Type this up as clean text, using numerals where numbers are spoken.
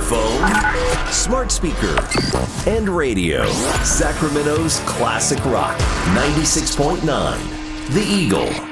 phone, smart speaker, and radio. Sacramento's classic rock, 96.9, The Eagle.